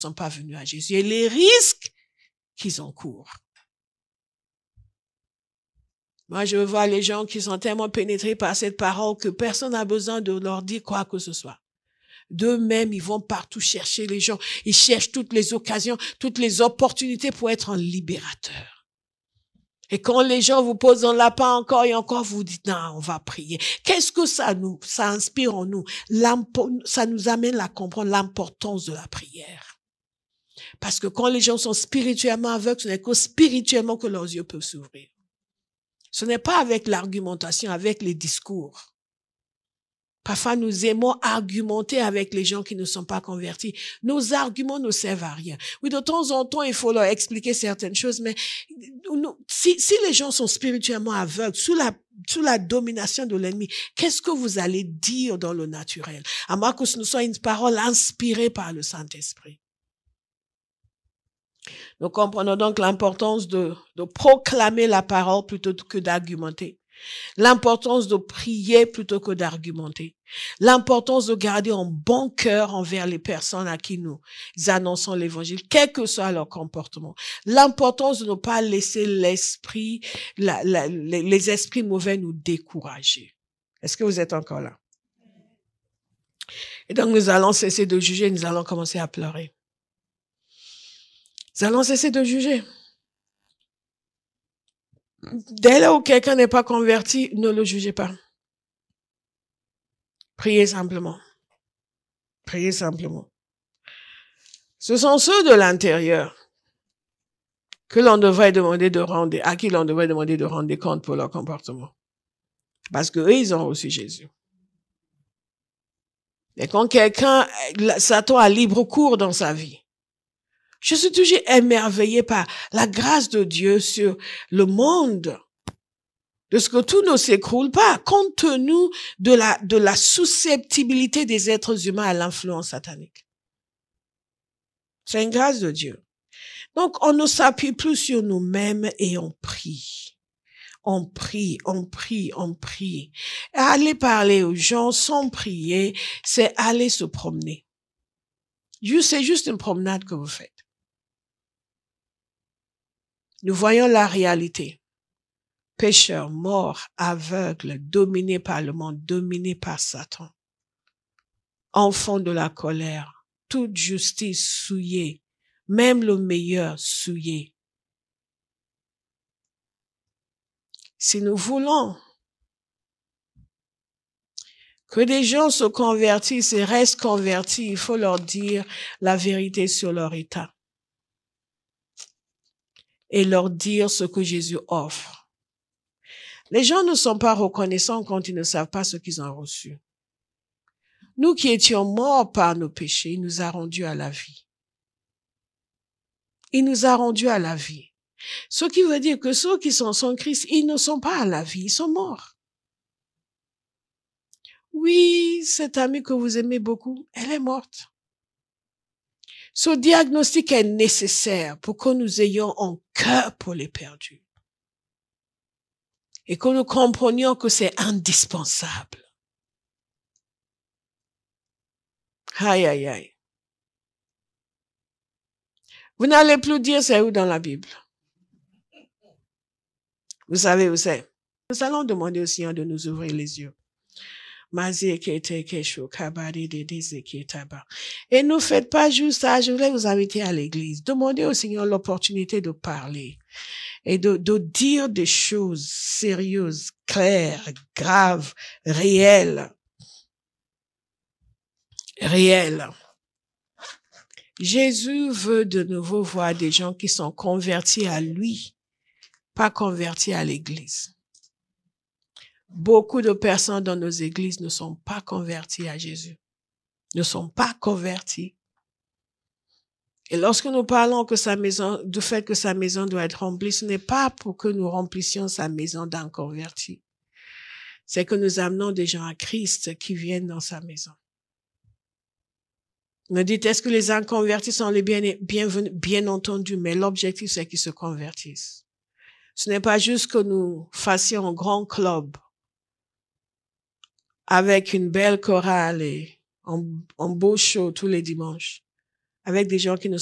sont pas venus à Jésus et les risques qu'ils encourent. Moi, je vois les gens qui sont tellement pénétrés par cette parole que personne n'a besoin de leur dire quoi que ce soit. D'eux-mêmes, ils vont partout chercher les gens. Ils cherchent toutes les occasions, toutes les opportunités pour être un libérateur. Et quand les gens vous posent un lapin encore et encore, vous dites, non, on va prier. Qu'est-ce que ça inspire en nous? Ça nous amène à comprendre l'importance de la prière. Parce que quand les gens sont spirituellement aveugles, ce n'est que spirituellement que leurs yeux peuvent s'ouvrir. Ce n'est pas avec l'argumentation, avec les discours. Parfois, nous aimons argumenter avec les gens qui ne sont pas convertis. Nos arguments ne servent à rien. Oui, de temps en temps, il faut leur expliquer certaines choses, mais si les gens sont spirituellement aveugles, sous la domination de l'ennemi, qu'est-ce que vous allez dire dans le naturel? À moins que ce soit une parole inspirée par le Saint-Esprit. Nous comprenons donc l'importance de proclamer la parole plutôt que d'argumenter. L'importance de prier plutôt que d'argumenter. L'importance de garder un bon cœur envers les personnes à qui nous annonçons l'évangile, quel que soit leur comportement. L'importance de ne pas laisser les esprits mauvais nous décourager. Est-ce que vous êtes encore là? Et donc nous allons cesser de juger, nous allons commencer à pleurer. Nous allons cesser de juger. Dès là où quelqu'un n'est pas converti, ne le jugez pas. Priez simplement. Priez simplement. Ce sont ceux de l'intérieur à qui l'on devrait demander de rendre des comptes pour leur comportement. Parce que eux, ils ont reçu Jésus. Et quand quelqu'un, Satan a libre cours dans sa vie, je suis toujours émerveillé par la grâce de Dieu sur le monde, de ce que tout ne s'écroule pas, compte tenu de la susceptibilité des êtres humains à l'influence satanique. C'est une grâce de Dieu. Donc, on ne s'appuie plus sur nous-mêmes et on prie. On prie, on prie, on prie. Aller parler aux gens sans prier, c'est aller se promener. C'est juste une promenade que vous faites. Nous voyons la réalité. Pécheurs, morts, aveugles, dominés par le monde, dominés par Satan. Enfants de la colère, toute justice souillée, même le meilleur souillé. Si nous voulons que des gens se convertissent et restent convertis, il faut leur dire la vérité sur leur état. Et leur dire ce que Jésus offre. Les gens ne sont pas reconnaissants quand ils ne savent pas ce qu'ils ont reçu. Nous qui étions morts par nos péchés, il nous a rendus à la vie. Il nous a rendus à la vie. Ce qui veut dire que ceux qui sont sans Christ, ils ne sont pas à la vie, ils sont morts. Oui, cette amie que vous aimez beaucoup, elle est morte. Ce diagnostic est nécessaire pour que nous ayons un cœur pour les perdus. Et que nous comprenions que c'est indispensable. Aïe, aïe, aïe. Vous n'allez plus dire c'est où dans la Bible. Vous savez où c'est. Nous allons demander au Seigneur de nous ouvrir les yeux. Et ne faites pas juste ça. Je voulais vous inviter à l'église. Demandez au Seigneur l'opportunité de parler et de dire des choses sérieuses, claires, graves, réelles. Réelles. Jésus veut de nouveau voir des gens qui sont convertis à lui, pas convertis à l'église. Beaucoup de personnes dans nos églises ne sont pas converties à Jésus, ne sont pas converties. Et lorsque nous parlons du fait que sa maison doit être remplie, ce n'est pas pour que nous remplissions sa maison d'inconvertis. C'est que nous amenons des gens à Christ qui viennent dans sa maison. Me dites, est-ce que les inconvertis sont les bienvenus? Bien entendu, mais l'objectif, c'est qu'ils se convertissent. Ce n'est pas juste que nous fassions un grand club avec une belle chorale et un beau show tous les dimanches. avec des gens qui ne